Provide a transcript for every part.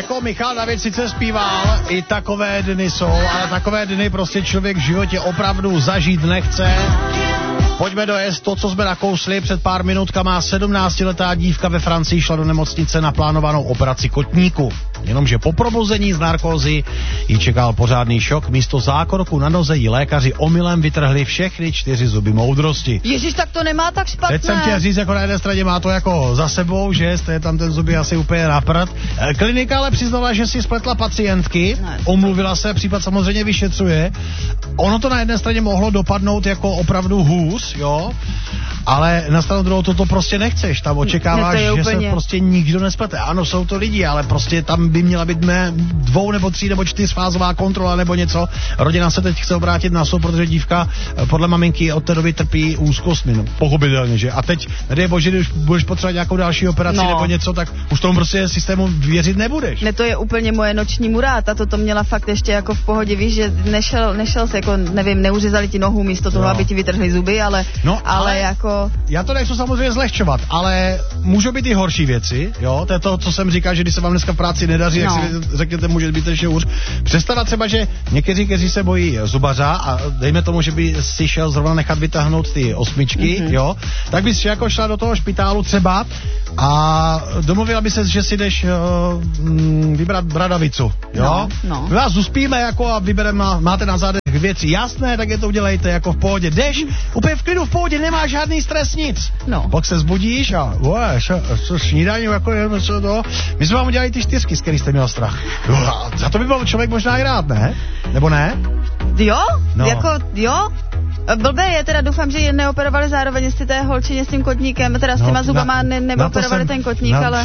jako Michal David sice zpíval, i takové dny jsou, ale takové dny prostě člověk v životě opravdu zažít nechce. Pojďme dojezd to, co jsme nakousli. Před pár minutkama 17letá dívka ve Francii šla do nemocnice na plánovanou operaci kotníku. Jenomže po probuzení z narkózy ji čekal pořádný šok. Místo zákroku na noze jí lékaři omylem vytrhli všechny 4 zuby moudrosti. Ježíš, tak to nemá tak špatné. Teď jsem chtěl říct, jako na jedné straně má to jako za sebou, že je tam ten zuby asi úplně na prd. Klinika ale přiznala, že si spletla pacientky, omluvila se, případ samozřejmě vyšetřuje. Ono to na jedné straně mohlo dopadnout jako opravdu hůř, jo, ale na stranu druhou to prostě nechceš, tam očekáváš, že se prostě nikdo nesplete. Ano, jsou to lidi, ale prostě tam by měla být 2 nebo 3 nebo 4fázová kontrola nebo něco. Rodina se teď chce obrátit na soud, protože dívka podle maminky od té doby trpí úzkostmi, no, pochopitelně, že? A teď, nedej bože, když budeš potřebovat nějakou další operaci nebo něco, tak už tomu prostě systému věřit nebudeš. Ne, to je úplně moje noční murá, ta to měla fakt ještě jako v pohodě, víš, že nešel se jako, nevím, neuřezali ti nohu místo toho, aby ti vytrhli zuby, ale jako... Já to nechci samozřejmě zlehčovat, ale můžou být i horší věci, jo, to je to, co jsem říkal, že když se vám dneska v práci nedaří, jak si řekněte, může být ještě hůř. Představa třeba, že někteří, kteří se bojí zubaře a dejme tomu, že by si šel zrovna nechat vytáhnout ty 8, jo, tak bys jako šla do toho špitálu třeba a domluvila by se, že si jdeš vybrat bradavicu, jo. My vás uspíme jako a vybereme, máte na zádech věci jasné, tak je to udělejte jako v pohodě. Jdeš, úplně v klidu, v pohodě, nemáš žádný stres, nic. Pak se zbudíš a co snídaní, jako je, co to. My jsme vám udělali ty 4, z kterých jste měl strach. Za to by byl člověk možná i rád, ne? Nebo ne? Jo, jo. Blbé je, teda doufám, že je neoperovali zároveň, jestli té holčině s tím kotníkem, teda s těma zubama neoperovali ten kotník, ale...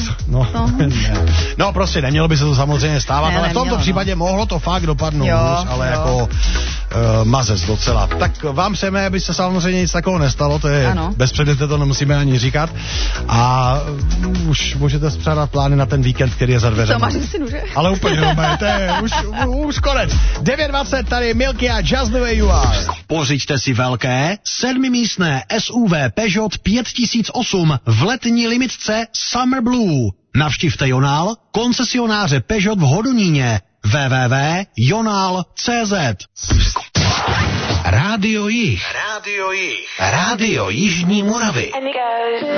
No prostě nemělo by se to samozřejmě stávat, ale v tomto případě mohlo to fakt dopadnout hůř, ale jako mazec docela. Tak vám přejeme, aby se samozřejmě nic takového nestalo, to je bezpředmětné, to nemusíme ani říkat. A už můžete spřádat plány na ten víkend, který je za dveřemi. To máš synu, že? Ale úplně dobré, to je už konec. 9:20, tady Milky a Just the Way You Are. Pořiďte si velké 7místné SUV Peugeot 5008 v letní limitce Summer Blue. Navštivte Jonál, koncesionáře Peugeot v Hodoníně. www.jonal.cz. Rádio Jih. Rádio Jižní Moravy.